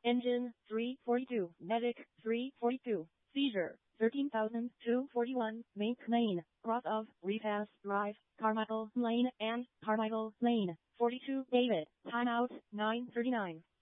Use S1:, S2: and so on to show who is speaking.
S1: Engine 342, Medic 342, Seizure 13,241, Mink Lane, cross of Repass Drive, Carmichael Lane and Carmichael Lane, 42 David, timeout 9:39.